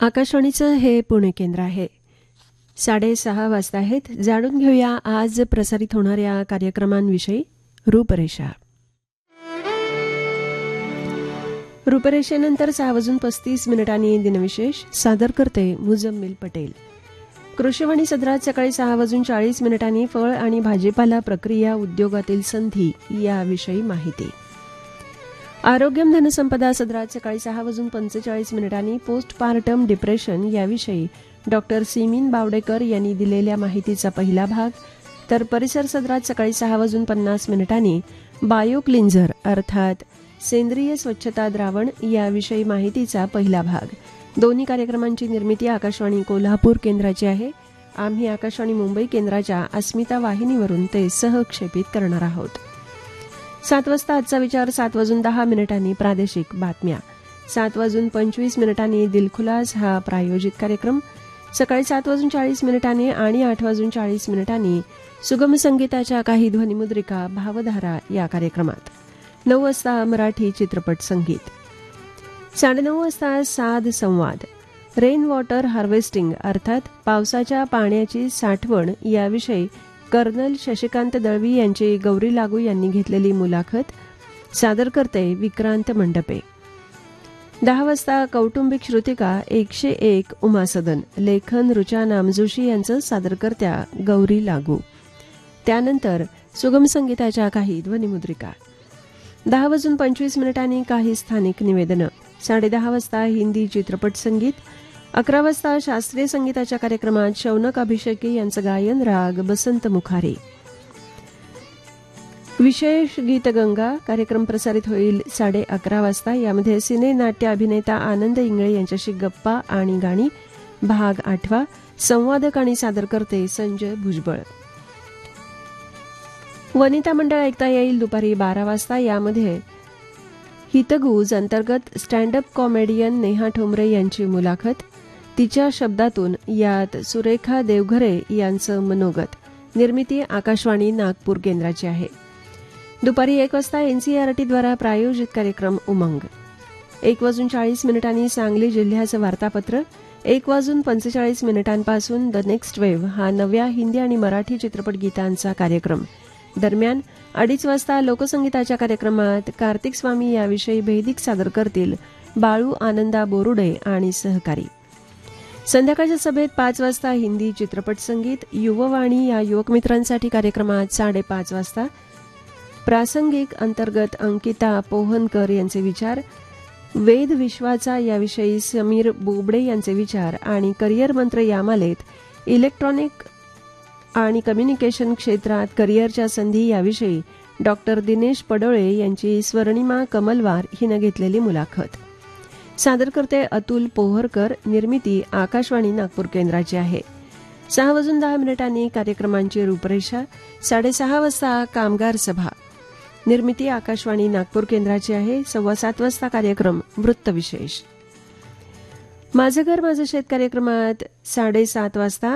आकाशवाणीचं हे पुणे केंद्र आहे. 6:30 वाजता आहेत. जाणून घेऊया आज प्रसारित होणाऱ्या कार्यक्रमांविषयी. रूपरेषा. रूपरेषेनंतर 6:35 दिनविशेष सादर करते मुजम्मिल पटेल. कृषीवाणी सदरात सकाळी 6:40 फळ आणि भाजीपाला प्रक्रिया उद्योगातील संधी याविषयी माहिती. आरोग्यम धनसंपदा सदरात सकाळी 6:45 पोस्टपार्टम डिप्रेशन याविषयी डॉक्टर सिमीन बावडेकर यांनी दिलेल्या माहितीचा पहिला भाग, तर परिसर सदरात सकाळी 6:50 बायो क्लिन्झर अर्थात सेंद्रिय स्वच्छता द्रावण याविषयी माहितीचा पहिला भाग. दोन्ही कार्यक्रमांची निर्मिती आकाशवाणी कोल्हापूर केंद्राची आहे. आम्ही आकाशवाणी मुंबई केंद्राच्या अस्मिता वाहिनीवरून ते सहक्षेपित करणार आहोत. 7 वाजता आजचा विचार, 7:10 प्रादेशिक बातम्या, 7:25 दिलखुलास हा प्रायोजित कार्यक्रम, सकाळी 7:40 आणि 8:40 सुगम संगीताच्या काही ध्वनिमुद्रिका भावधारा या कार्यक्रमात. 9 वाजता मराठी चित्रपट संगीत. 9:30 वाजता साध संवाद, रेन वॉटर हार्वेस्टिंग अर्थात पावसाच्या पाण्याची साठवण याविषयी कर्नल शशिकांत दळवी यांची गौरी लागू यांनी घेतलेली मुलाखत. सादर करते विक्रांत मंडपे. 10 वाजता कौटुंबिक श्रुतिका 101 उमासदन, लेखन रुचा नामजोशी यांचं, सादरकर्त्या गौरी लागू. त्यानंतर सुगम संगीताच्या काही ध्वनिमुद्रिका. 10:25 काही स्थानिक निवेदनं. 10:30 वाजता हिंदी चित्रपट संगीत. 11 वाजता शास्त्रीय संगीताच्या कार्यक्रमात शौनक अभिषेकी यांचं गायन, राग बसंत मुखारी. विशेष गीतगंगा कार्यक्रम प्रसारित होईल 11:30 वाजता. यामध्ये सिने नाट्य अभिनेता आनंद इंगळे यांच्याशी गप्पा आणि गाणी, भाग 8. संवादक आणि सादरकर्ते संजय भुजबळ. वनिता मंडळ ऐकता येईल दुपारी 12 वाजता. यामध्ये हितगुज अंतर्गत स्टँडअप कॉमेडियन नेहा ठोंबरे यांची मुलाखत, तिच्या शब्दातून, यात सुरेखा देवघरे यांचं मनोगत. निर्मिती आकाशवाणी नागपूर केंद्राची आहे. दुपारी 1 वाजता एनसीईआरटीद्वारा प्रायोजित कार्यक्रम उमंग. 1:40 सांगली जिल्ह्याचं वार्तापत्र. 1:45 द नेक्स्ट वेव्ह हा नव्या हिंदी आणि मराठी चित्रपट गीतांचा कार्यक्रम. दरम्यान 2:30 वाजता लोकसंगीताच्या कार्यक्रमात कार्तिक स्वामी याविषयी भेदिक सादर करतील बाळू आनंदा बोरुडे आणि सहकारी. संध्याकाळच्या सभेत 5 वाजता हिंदी चित्रपट संगीत. युववाणी या युवक मित्रांसाठी कार्यक्रमात 5:30 वाजता प्रासंगिक अंतर्गत अंकिता पोहनकर यांचे विचार, वेद विश्वाचा याविषयी समीर बोबडे यांचे विचार आणि करिअर मंत्र या मालेत इलेक्ट्रॉनिक आणि कम्युनिकेशन क्षेत्रात करिअरच्या संधी याविषयी डॉक्टर दिनेश पडोळे यांची स्वर्णिमा कमलवार हिनं घेतलेली मुलाखत. सादर करते अतुल पोहरकर. निर्मिती आकाशवाणी नागपूर केंद्राची आहे. 6:10 कार्यक्रमांची रूपरेषा. 6:30 वाजता कामगार सभा. निर्मिती आकाशवाणी नागपूर केंद्राची आहे. 7:15 वाजता कार्यक्रम वृत्तविशेष. माझं घर माझं शेत कार्यक्रमात 7:30 वाजता